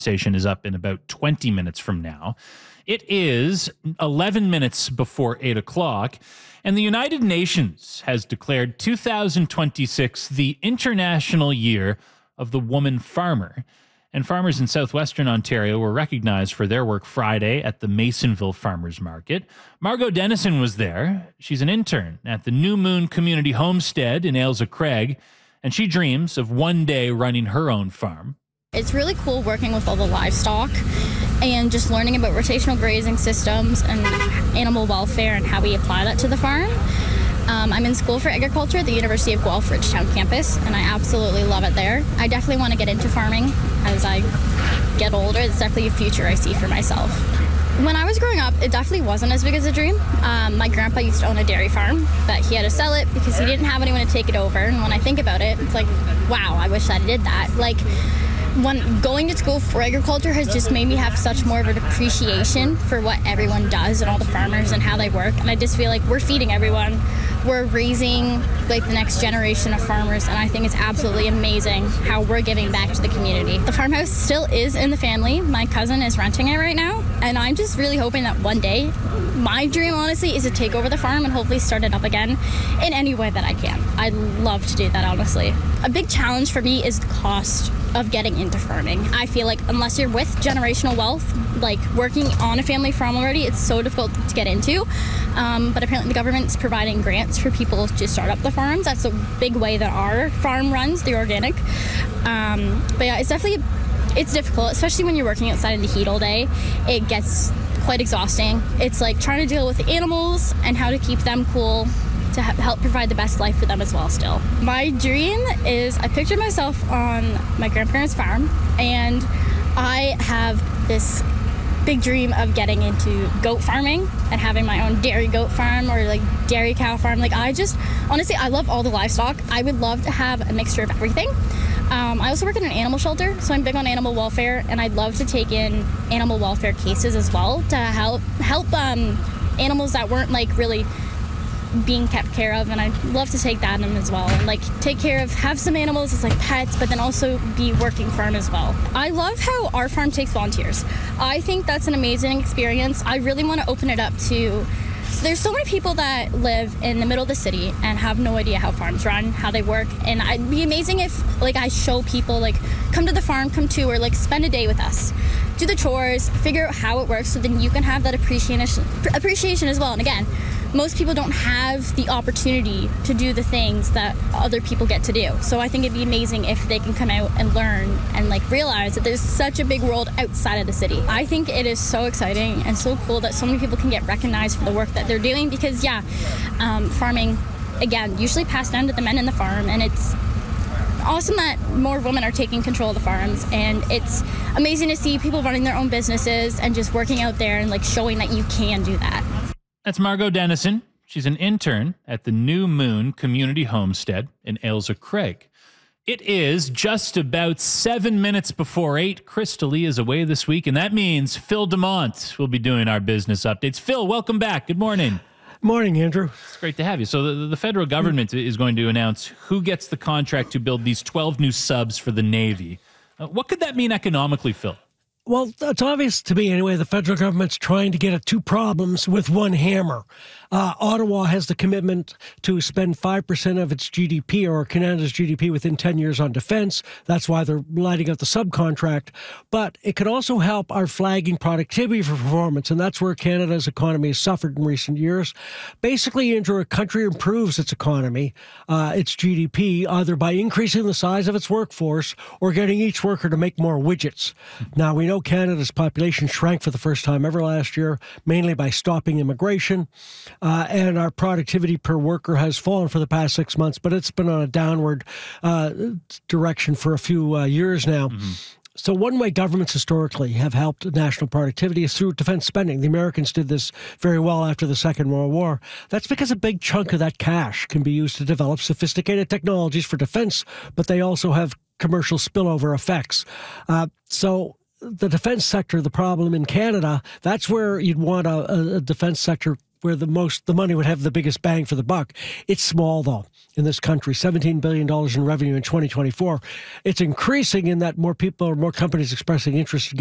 Station is up in about 20 minutes from now. It is 11 minutes before 8 o'clock, and the United Nations has declared 2026 the International Year of the Woman Farmer. And farmers in southwestern Ontario were recognized for their work Friday at the Masonville Farmers Market. Margot Dennison was there. She's an intern at the New Moon Community Homestead in Ailsa Craig, and she dreams of one day running her own farm. It's really cool working with all the livestock and just learning about rotational grazing systems and animal welfare and how we apply that to the farm. I'm in school for agriculture at the University of Guelph Ridgetown campus, and I absolutely love it there. I definitely want to get into farming as I get older. It's definitely a future I see for myself. When I was growing up, it definitely wasn't as big as a dream. My grandpa used to own a dairy farm, but he had to sell it because he didn't have anyone to take it over. And when I think about it, it's like, wow, I wish I did that. When going to school for agriculture has just made me have such more of an appreciation for what everyone does and all the farmers and how they work. And I just feel like we're feeding everyone. We're raising the next generation of farmers, and I think it's absolutely amazing how we're giving back to the community. The farmhouse still is in the family. My cousin is renting it right now, and I'm just really hoping that one day, my dream honestly is to take over the farm and hopefully start it up again in any way that I can. I'd love to do that, honestly. A big challenge for me is the cost of getting into farming. I feel like unless you're with generational wealth, working on a family farm already, it's so difficult to get into. But apparently the government's providing grants for people to start up the farms. That's a big way that our farm runs, the organic. But yeah, it's difficult, especially when you're working outside in the heat all day. It gets quite exhausting. It's like trying to deal with the animals and how to keep them cool to help provide the best life for them as well still. My dream is I pictured myself on my grandparents' farm, and I have this big dream of getting into goat farming and having my own dairy goat farm or dairy cow farm. Honestly, I love all the livestock. I would love to have a mixture of everything. I also work in an animal shelter, so I'm big on animal welfare, and I'd love to take in animal welfare cases as well to help animals that weren't really being kept care of, and I'd love to take that in as well and have some animals as pets, but then also be working farm as well. I love how our farm takes volunteers. I think that's an amazing experience. I really want to open it up to there's so many people that live in the middle of the city and have no idea how farms run, how they work, and it'd be amazing if I show people come to the farm, come tour, spend a day with us, do the chores, figure out how it works, so then you can have that appreciation as well. And again, most people don't have the opportunity to do the things that other people get to do. So I think it'd be amazing if they can come out and learn and realize that there's such a big world outside of the city. I think it is so exciting and so cool that so many people can get recognized for the work that they're doing because, farming, again, usually passed down to the men in the farm, and it's awesome that more women are taking control of the farms, and it's amazing to see people running their own businesses and just working out there and showing that you can do that. That's Margot Dennison. She's an intern at the New Moon Community Homestead in Ailsa Craig. It is just about 7 minutes before 8. Krista Lee is away this week, and that means Phil Dumont will be doing our business updates. Phil, welcome back. Good morning. Morning, Andrew. It's great to have you. So the federal government is going to announce who gets the contract to build these 12 new subs for the Navy. What could that mean economically, Phil? Well, it's obvious to me anyway, the federal government's trying to get at two problems with one hammer. Ottawa has the commitment to spend 5% of its GDP or Canada's GDP within 10 years on defense. That's why they're lighting out the subcontract. But it could also help our flagging productivity for performance, and that's where Canada's economy has suffered in recent years. Basically, Andrew, a country improves its economy, its GDP, either by increasing the size of its workforce or getting each worker to make more widgets. Now, we know Canada's population shrank for the first time ever last year, mainly by stopping immigration. And our productivity per worker has fallen for the past 6 months, but it's been on a downward direction for a few years now. Mm-hmm. So one way governments historically have helped national productivity is through defense spending. The Americans did this very well after the Second World War. That's because a big chunk of that cash can be used to develop sophisticated technologies for defense, but they also have commercial spillover effects. So the defense sector, the problem in Canada, that's where you'd want a defense sector where the money would have the biggest bang for the buck. It's small, though, in this country, $17 billion in revenue in 2024. It's increasing in that more people or more companies expressing interest